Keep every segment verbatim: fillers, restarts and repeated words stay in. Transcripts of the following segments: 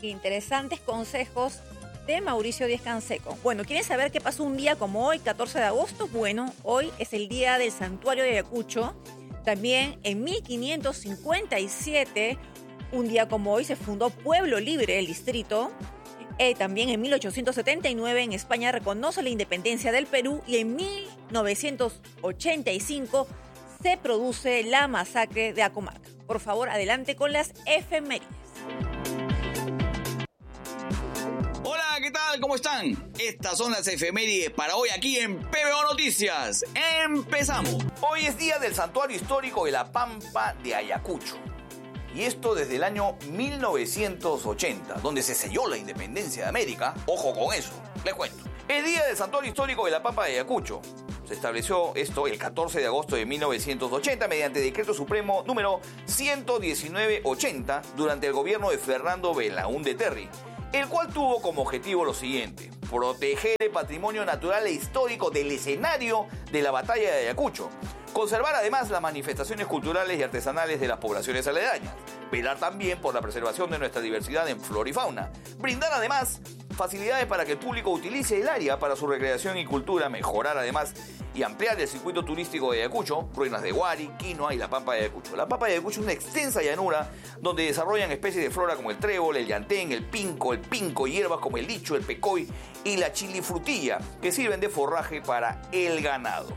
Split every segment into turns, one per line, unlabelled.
interesantes consejos de Mauricio Díez Canseco. Bueno, ¿quieren saber qué pasó un día como hoy, catorce de agosto? Bueno, hoy es el día del Santuario de Ayacucho. También en mil quinientos cincuenta y siete, un día como hoy, se fundó Pueblo Libre, el distrito. Eh, también en mil ochocientos setenta y nueve en España reconoce la independencia del Perú y en mil novecientos ochenta y cinco se produce la masacre de Acomarca. Por favor, adelante con las efemérides.
Hola, ¿qué tal? ¿Cómo están? Estas son las efemérides para hoy aquí en P B O Noticias. ¡Empezamos! Hoy es día del Santuario Histórico de la Pampa de Ayacucho. Y esto desde el año mil novecientos ochenta, donde se selló la independencia de América. Ojo con eso, les cuento. El día del Santuario Histórico de la Pampa de Ayacucho. Se estableció esto el catorce de agosto de mil novecientos ochenta mediante Decreto Supremo número ciento diecinueve ochenta durante el gobierno de Fernando Belaúnde Terry, el cual tuvo como objetivo lo siguiente: proteger el patrimonio natural e histórico del escenario de la batalla de Ayacucho, conservar además las manifestaciones culturales y artesanales de las poblaciones aledañas, velar también por la preservación de nuestra diversidad en flora y fauna, brindar además facilidades para que el público utilice el área para su recreación y cultura, mejorar además y ampliar el circuito turístico de Ayacucho, ruinas de Huari, Quinoa y la Pampa de Ayacucho. La Pampa de Ayacucho es una extensa llanura donde desarrollan especies de flora como el trébol, el llantén, el pinco, el pinco, hierbas como el licho, el pecoy y la chilifrutilla, que sirven de forraje para el ganado.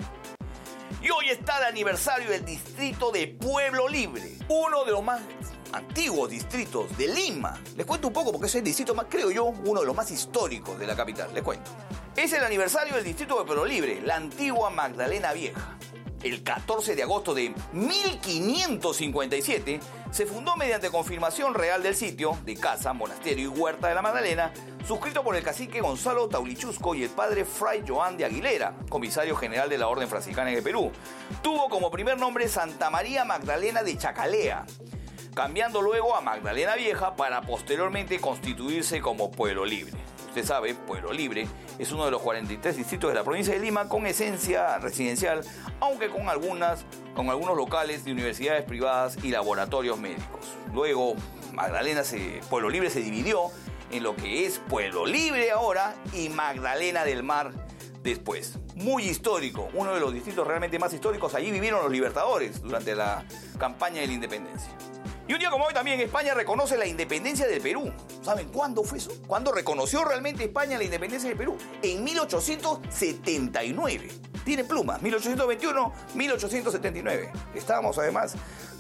Y hoy está el aniversario del distrito de Pueblo Libre, uno de los más antiguos distritos de Lima. Les cuento un poco porque es el distrito más, creo yo, uno de los más históricos de la capital. Les cuento. Es el aniversario del distrito de Pueblo Libre, la antigua Magdalena Vieja. El catorce de agosto de mil quinientos cincuenta y siete se fundó mediante confirmación real del sitio de casa, monasterio y huerta de la Magdalena, suscrito por el cacique Gonzalo Taulichusco y el padre Fray Joan de Aguilera, comisario general de la Orden Franciscana en el Perú. Tuvo como primer nombre Santa María Magdalena de Chacalea, cambiando luego a Magdalena Vieja para posteriormente constituirse como Pueblo Libre. Usted sabe, Pueblo Libre es uno de los cuarenta y tres distritos de la provincia de Lima con esencia residencial, aunque con, algunas, con algunos locales de universidades privadas y laboratorios médicos. Luego, Magdalena se, Pueblo Libre se dividió en lo que es Pueblo Libre ahora y Magdalena del Mar después. Muy histórico, uno de los distritos realmente más históricos. Allí vivieron los libertadores durante la campaña de la independencia. Y un día como hoy también España reconoce la independencia del Perú. ¿Saben cuándo fue eso? ¿Cuándo reconoció realmente España la independencia del Perú? En mil ochocientos setenta y nueve. Tiene pluma, mil ochocientos veintiuno, mil ochocientos setenta y nueve. Estábamos además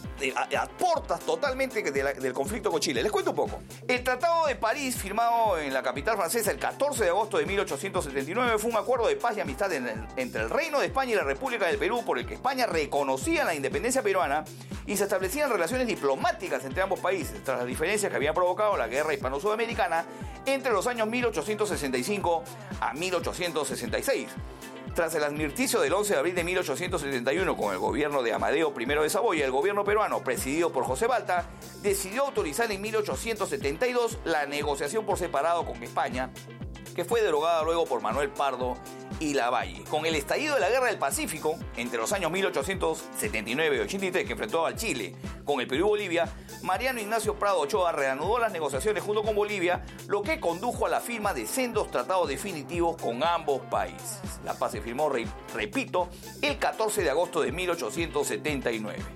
a, a portas totalmente de la, del conflicto con Chile. Les cuento un poco. El Tratado de París, firmado en la capital francesa el catorce de agosto de mil ochocientos setenta y nueve, fue un acuerdo de paz y amistad en el, entre el Reino de España y la República del Perú, por el que España reconocía la independencia peruana y se establecían relaciones diplomáticas entre ambos países, tras las diferencias que habían provocado la guerra hispano-sudamericana entre los años mil ochocientos sesenta y cinco a mil ochocientos sesenta y seis. Tras el armisticio del once de abril de mil ochocientos setenta y uno con el gobierno de Amadeo primero de Saboya, el gobierno peruano, presidido por José Balta, decidió autorizar en mil ochocientos setenta y dos la negociación por separado con España, que fue derogada luego por Manuel Pardo y Lavalle. Con el estallido de la Guerra del Pacífico, entre los años mil ochocientos setenta y nueve y ochenta y tres, que enfrentó al Chile con el Perú y Bolivia, Mariano Ignacio Prado Ochoa reanudó las negociaciones junto con Bolivia, lo que condujo a la firma de sendos tratados definitivos con ambos países. La paz se firmó, re, repito, el catorce de agosto de mil ochocientos setenta y nueve.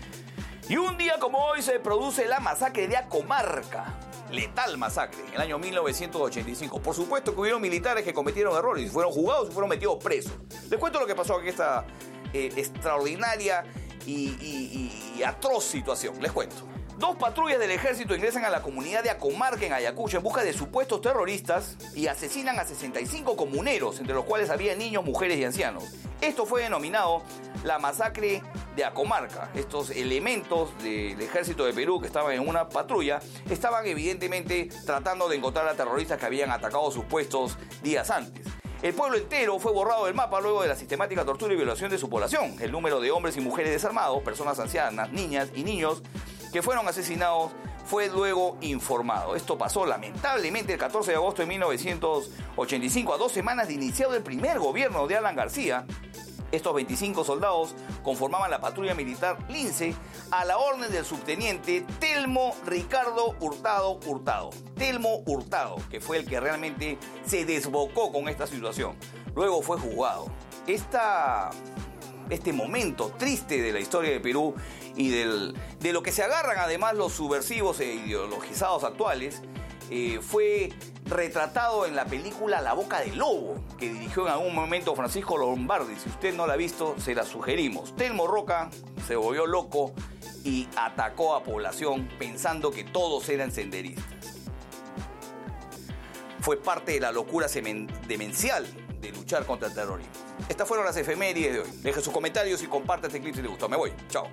Y un día como hoy se produce la masacre de Acomarca. Letal masacre, en el año mil novecientos ochenta y cinco. Por supuesto que hubieron militares que cometieron errores y fueron juzgados y fueron metidos presos. Les cuento lo que pasó aquí, esta eh, extraordinaria y, y, y atroz situación. Les cuento. Dos patrullas del ejército ingresan a la comunidad de Acomarca en Ayacucho en busca de supuestos terroristas y asesinan a sesenta y cinco comuneros, entre los cuales había niños, mujeres y ancianos. Esto fue denominado la masacre de Acomarca. Estos elementos del ejército de Perú que estaban en una patrulla estaban evidentemente tratando de encontrar a terroristas que habían atacado sus puestos días antes. El pueblo entero fue borrado del mapa luego de la sistemática tortura y violación de su población. El número de hombres y mujeres desarmados, personas ancianas, niñas y niños que fueron asesinados fue luego informado. Esto pasó lamentablemente el catorce de agosto de mil novecientos ochenta y cinco, a dos semanas de iniciado el primer gobierno de Alan García, Estos veinticinco soldados conformaban la patrulla militar Lince a la orden del subteniente Telmo Ricardo Hurtado Hurtado. Telmo Hurtado, que fue el que realmente se desbocó con esta situación. Luego fue juzgado. Esta, este momento triste de la historia de Perú y del, de lo que se agarran además los subversivos e ideologizados actuales, eh, fue retratado en la película La Boca del Lobo, que dirigió en algún momento Francisco Lombardi. Si usted no la ha visto, se la sugerimos. Telmo Roca se volvió loco y atacó a población pensando que todos eran senderistas. Fue parte de la locura demencial de luchar contra el terrorismo. Estas fueron las efemérides de hoy. Deje sus comentarios y comparte este clip si le gustó. Me voy. Chao.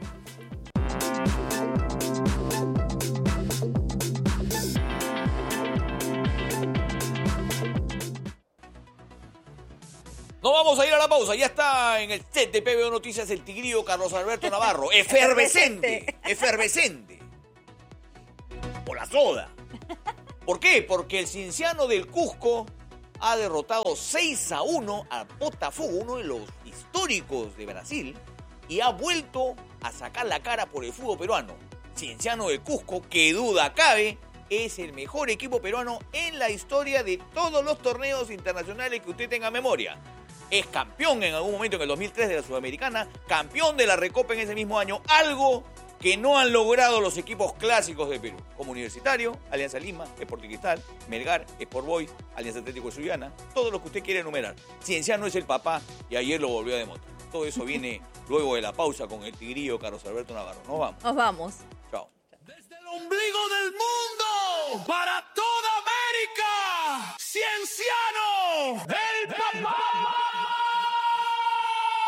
Nos vamos a ir a la pausa. Ya está en el set de P B O Noticias el tigrillo Carlos Alberto Navarro. Efervescente. Efervescente. Por la soda. ¿Por qué? Porque el Cienciano del Cusco ha derrotado seis a uno a Botafogo, uno de los históricos de Brasil, y ha vuelto a sacar la cara por el fútbol peruano. Cienciano del Cusco, que duda cabe, es el mejor equipo peruano en la historia de todos los torneos internacionales que usted tenga memoria. Es campeón en algún momento en el dos mil tres de la Sudamericana, campeón de la Recopa en ese mismo año, algo que no han logrado los equipos clásicos de Perú, como Universitario, Alianza Lima, Sporting Cristal, Melgar, Sport Boys, Alianza Atlético de Sullana, todo lo que usted quiera enumerar. Cienciano es el papá y ayer lo volvió a demostrar. Todo eso viene luego de la pausa con el tigrillo Carlos Alberto Navarro. Nos vamos.
Nos vamos.
Chao.
Desde el ombligo del mundo, para toda América, Cienciano, el papá.